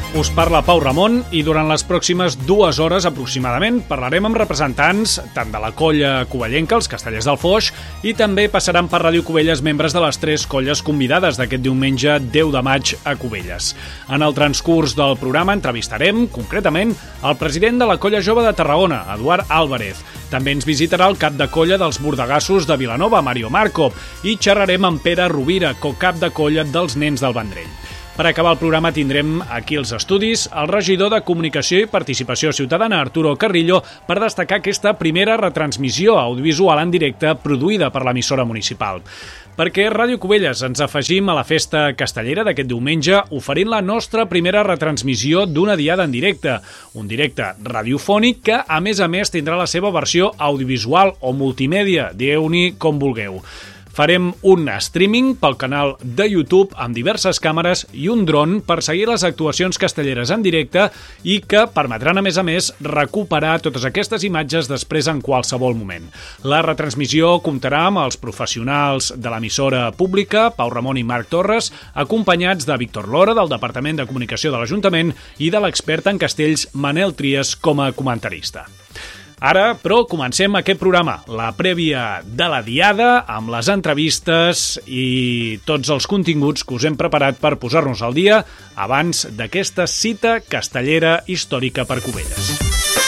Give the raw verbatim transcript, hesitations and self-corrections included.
Us parla Pau Ramon i durant les pròximes dues hores aproximadament parlarem amb representants tant de la colla covellenca, els Castellers del Foix, i també passaran per Ràdio Cubelles membres de les tres colles convidades d'aquest diumenge deu de maig a Cubelles. En el transcurs del programa entrevistarem, concretament, el president de la colla jove de Tarragona, Eduard Álvarez. També ens visitarà el cap de colla dels bordegassos de Vilanova, Mario Marco, i xerrarem amb Pere Rovira, cocap de colla dels Nens del Vendrell. Per acabar el programa tindrem aquí als estudis el regidor de Comunicació i Participació Ciutadana, Arturo Carrillo, per destacar aquesta primera retransmissió audiovisual en directe produïda per l'emissora municipal. Perquè Ràdio Cubelles ens afegim a la festa castellera d'aquest diumenge oferint la nostra primera retransmissió d'una diada en directe, un directe radiofònic que, a més a més, tindrà la seva versió audiovisual o multimèdia, digueu-n'hi com vulgueu. Farem un streaming pel canal de YouTube amb diverses càmeres i un dron per seguir les actuacions castelleres en directe i que permetran, a més a més, recuperar totes aquestes imatges després en qualsevol moment. La retransmissió comptarà amb els professionals de l'emissora pública, Pau Ramon i Marc Torres, acompanyats de Víctor Lora, del Departament de Comunicació de l'Ajuntament, i de l'expert en castells Manel Trias com a comentarista. Ara, però, comencem aquest programa, la prèvia de la diada, amb les entrevistes i tots els continguts que us hem preparat per posar-nos al dia abans d'aquesta cita castellera històrica per Cubelles.